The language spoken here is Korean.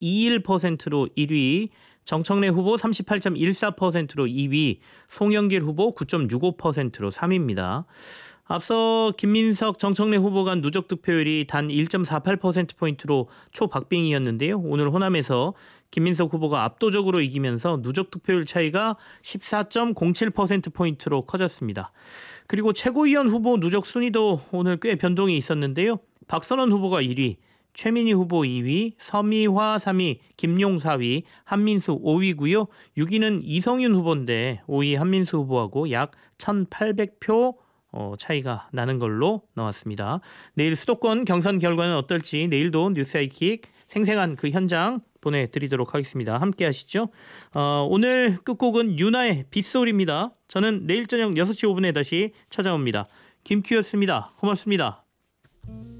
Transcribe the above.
38.21%로 1위, 정청래 후보 38.14%로 2위, 송영길 후보 9.65%로 3위입니다. 앞서 김민석, 정청래 후보 간 누적 득표율이 단 1.48%포인트로 초박빙이었는데요. 오늘 호남에서 김민석 후보가 압도적으로 이기면서 누적 득표율 차이가 14.07%포인트로 커졌습니다. 그리고 최고위원 후보 누적 순위도 오늘 꽤 변동이 있었는데요. 박선원 후보가 1위, 최민희 후보 2위, 서미화 3위, 김용 4위, 한민수 5위고요. 6위는 이성윤 후보인데 5위 한민수 후보하고 약 1,800표 차이가 나는 걸로 나왔습니다. 내일 수도권 경선 결과는 어떨지 내일도 뉴스아이킥 생생한 그 현장 보내드리도록 하겠습니다. 함께 하시죠. 오늘 끝곡은 유나의 빗소리입니다. 저는 내일 저녁 6시 5분에 다시 찾아옵니다. 김큐였습니다. 고맙습니다.